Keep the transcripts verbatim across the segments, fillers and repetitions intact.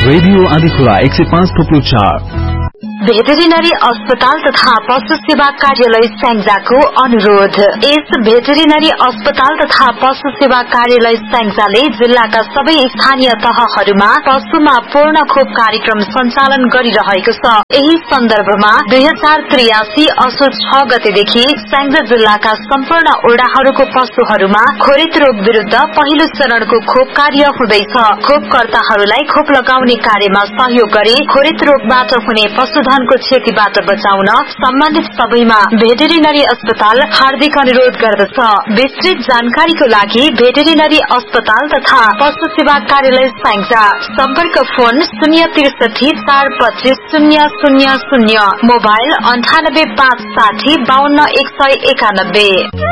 Radio आदिखुला एक सय पाँच थुप्रो चार। भेटेरिनरी अस्पताल तथा पशु सेवा कार्यालय स्याङ्जाको अनुरोध। यस भेटेरिनरी अस्पताल तथा पशु सेवा कार्यालय स्याङ्जाले जिल्लाका सबै स्थानीय तहहरूमा पशुमा पूर्ण खोप कार्यक्रम सञ्चालन गरिरहेको छ। यही सन्दर्भमा दुई हजार त्रियासी असोज छ गतेदेखि स्याङ्जा जिल्लाका सम्पूर्ण ओडाहरूको पशुहरूमा खोरेत रोग विरूद्ध पहिलो चरणको खोप कार्य हुँदैछ। खोपकर्ताहरूलाई खोप लगाउने कार्यमा सहयोग गरी खोरेत रोगबाट हुने पशु को क्षतिबाट बचाउन सम्बन्धित सबैमा भेटेरिनरी अस्पताल हार्दिक अनुरोध गर्दछ। विस्तृत जानकारीको लागि भेटेरिनरी अस्पताल तथा पशु सेवा कार्यालय स्याङ्जा सम्पर्क फोन शून्य त्रिसठी चार पच्चीस शून्य शून्य शून्य, मोबाइल अन्ठानब्बे पाँच साठी बाहन्न एक सय एकानब्बे।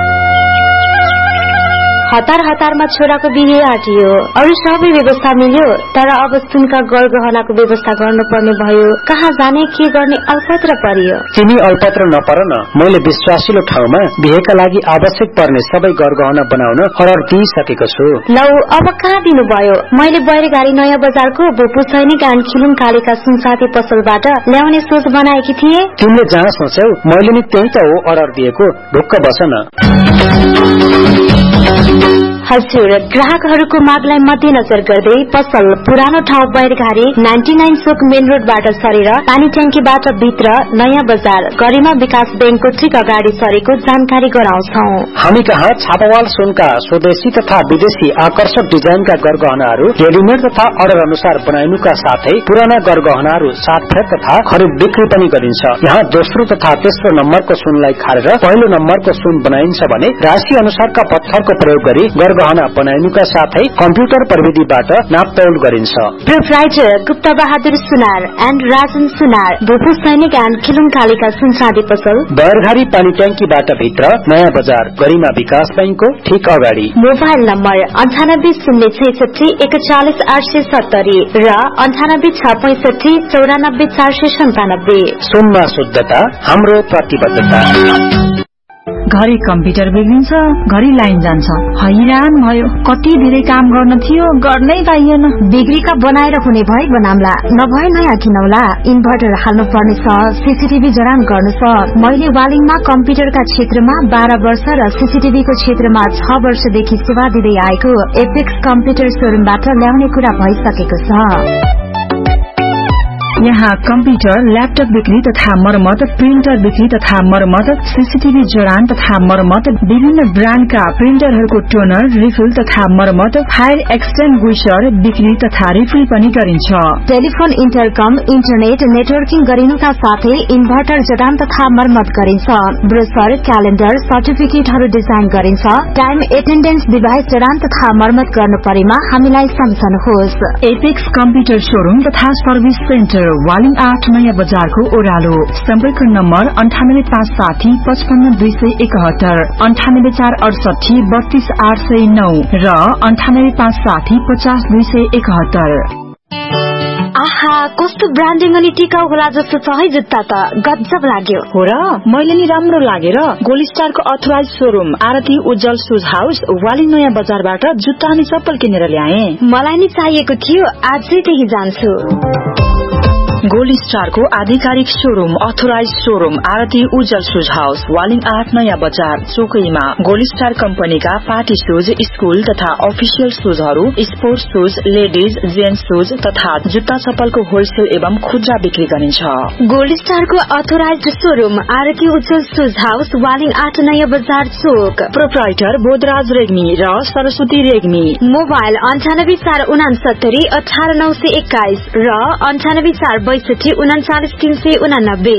हतार हतारमा छोराको बिहे आटियो, अरू सबै व्यवस्था मिल्यो, तर अब सुनका गरगहनाको व्यवस्था गर्नुपर्ने भयो। कहाँ जाने के गर्ने अल्पत्र परियो। तिमी अल्पत्र नपर न, मैले विश्वासिलो ठाउँमा बिहेका लागि आवश्यक पर्ने सबै गरगहना बनाउन अर्डर दिइसकेको छु। लौ अब कहाँ दिनुभयो? मैले बैरगाडी नयाँ बजारको भूपू सैनिक एन्ड खिलुङ कालेका सुनसाथी पसलबाट ल्याउने सोच बनाएकी थिए। तिमीले जहाँ सोच्यौ मैले नि त्यही त हो अर्डर दिएको, ढुक्क बस न। हजुर, ग्राहकहरूको मागलाई मध्यनजर गर्दै पसल पुरानो ठाउँ बैरघारी नाइन्टी नाइन चोक मेन रोडबाट सरेर पानी ट्याङ्कीबाट भित्र नयाँ बजार गरिमा विकास बैंकको ठिक अगाडि सरेको जानकारी गराउँछौ। हामी कहाँ छापावाल सुनका स्वदेशी तथा विदेशी आकर्षक डिजाइनका गरगहनाहरू रेडिमेड तथा अर्डर अनुसार बनाइनुका साथै पुराना गरगहनाहरू साथफेर तथा खरिद बिक्री पनि गरिन्छ। यहाँ दोस्रो तथा तेस्रो नम्बरको सुनलाई खारेर पहिलो नम्बरको सुन बनाइन्छ भने राशि अनुसारका पत्थरको प्रयोग गरी गहना बनाइनुका साथै कम्प्युटर प्रविधिबाट नापतौल गरिन्छ। Proprietor Gupta Bahadur Sunar and Rajan सुनार, भूपू सैनिक एन्ड खिलुङ कालेका सुनसादी पसल बैरघारी पानी ट्याङ्कीबाट भित्र नयाँ बजार गरिमा विकास बैंकको ठिक अगाडि। मोबाइल नम्बर अन्ठानब्बे शून्य छैसठी एकचालिस आठ सय सत्तरी र अन्ठानब्बे छ पैसठी चौरानब्बे चार सय सन्तानब्बे। सुनमा शुद्धता हाम्रो प्रतिबद्धता। घरि कम्प्युटर बिग्रिन्छ, घरि लाइन जान्छ, हैरान भयो। कति धेरै काम गर्न थियो, गर्नै पाइएन। बिग्रीका बनाएर हुने भए बनाम्ला, नभए नयाँ किनौला। इन्भर्टर हाल्नु पर्नेछ, सीसीटीभी जडान गर्नु छ। मैले वालिङमा कम्प्युटरका क्षेत्रमा बाह्र वर्ष र सीसीटीभीको क्षेत्रमा छ वर्षदेखि सेवा दिँदै आएको एपेक्स कम्प्युटर सोरुमबाट ल्याउने कुरा भइसकेको छ। यहाँ कम्प्युटर, ल्यापटप बिक्री तथा मर्मत, प्रिन्टर बिक्री तथा मर्मत, सीसीटीभी जडान तथा मर्मत, विभिन्न ब्रान्डका प्रिन्टरहरूको टोनर, रिफिल तथा मर्मत, फायर एक्सटेन्गुइशर बिक्री तथा रिफिल पनि गरिन्छ। टेलिफोन, इन्टरकम, इन्टरनेट नेटवर्किङ गरिनुका साथै इन्भर्टर जडान तथा मर्मत गरिन्छ। ब्रोसर, क्यालेण्डर, सर्टिफिकेटहरू डिजाइन गरिन्छ। टाइम एटेन्डेन्स डिभाइस जडान तथा मर्मत गर्नु परेमा हामीलाई सम्झनुहोस्। एपेक्स कम्प्युटर शोरूम तथा सर्भिस सेन्टर, वालिङ आठ नयाँ बजारको ओह्रालो। सम्पर्क नम्बर अन्ठानब्बे पाँच साठी पचपन्न दुई सय एकहत्तर, अन्ठानब्बे चार अडसठी बत्तीस आठ सय नौ र अन्ठानब्बे पाँच साठी पचास दुई सय एकहत्तर। आहा, कस्तो ब्रान्डिङ अनि टिकाउ होला जस्तो छ है जुत्ता त, गजब लाग्यो। हो र, मैले नि राम्रो लागेर गोल्ड स्टारको अथोराइज शोरूम आरती उज्जवल सुज हाउस वालिङ नयाँ बजारबाट जुत्ता अनि चप्पल किनेर ल्याए। मलाई नि चाहिएको थियो, आजै त्यही जान्छु। गोल्ड स्टारको आधिकारिक शोरूम अथोराइज शोरूम आरती उज्जवल सुज हाउस वालिङ आठ नयाँ बजार चोकैमा गोल्ड स्टार कम्पनीका पार्टी सुज, स्कूल तथा अफिसियल सुजहरू, sports shoes, ladies, gents shoes तथा जुत्ता चप्पलको होलसेल एवं खुद्रा बिक्री गरिन्छ। गोल्ड स्टारको अथोराइज शोरूम आरती उज्जवल सुज हाउस वालिङ आठ नयाँ बजार चोक। प्रोप्राइटर बोधराज रेग्मी र सरस्वती रेग्मी। मोबाइल अन्ठानब्बे चार उनासत्तरी अठार नौ सय एक्काइस र अन्ठानब्बे चार बैसठी उनाचालिस तीन सय उनानब्बे।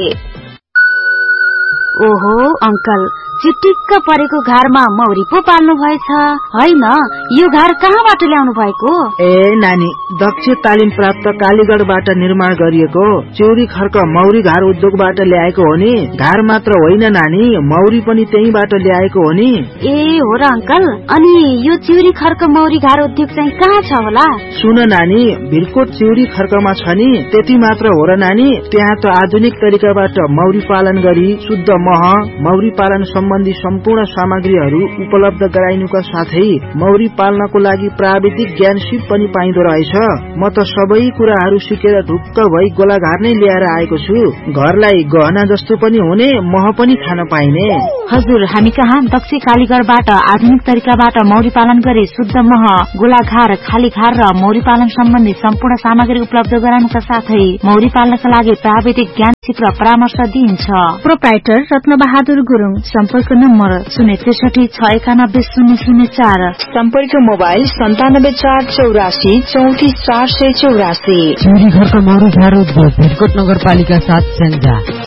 ओहो अंकल, चिटिक्क परेको घरमा मौरी पो पाल्नु भएछ हैन? यो घर कहाँबाट ल्याउनु भएको? ए नानी, दक्ष तालिम प्राप्त कालीगढबाट निर्माण गरिएको चिउरी खर्क मौरी घर उद्योगबाट ल्याएको हो नि। घर मात्र होइन नानी, मौरी पनि त्यहीबाट ल्याएको हो नि। ए हो र अंकल, अनि यो चिउरी खर्क मौरी घर उद्योग चाहिँ कहाँ छ होला? सुन नानी, भिरकोट चिउरी खर्कमा छ नि। त्यति मात्र हो र नानी, त्यहाँ त आधुनिक तरिकाबाट मौरी पालन गरी शुद्ध मह, मौरी पालन सम्बन्धी सम्पूर्ण सामग्रीहरू उपलब्ध गराइनुका साथै मौरी पाल्नको लागि प्राविधिक ज्ञान सिप पनि पाइदो रहेछ। म त सबै कुराहरू सिकेर ढुक्क भई गोलाघार नै ल्याएर आएको छु। घरलाई गहना जस्तो पनि हुने, मह पनि खान पाइने। हजुर, हामी कहाँ दक्षिण कालीगढबाट आधुनिक तरिकाबाट मौरी पालन गरी शुद्ध मह, गोलाघार, खालीघार र मौरी पालन सम्बन्धी सम्पूर्ण सामग्री उपलब्ध गराउनका साथै मौरी पाल्नका लागि प्राविधिक ज्ञान सिप र परामर्श दिइन्छ। प्रोप्राइटर रत्न बहादुर गुरुङ। सम्पर्क नम्बर शून्य त्रिसठी छ एकानब्बे शून्य शून्य चार। सम्पर्क मोबाइल सन्तानब्बे चार चौरासी चौतिस चार सय चौरासी। चौरी घरका मौरी झार उद्योग भेटकोट नगरपालिका साथ स्याङ्जा।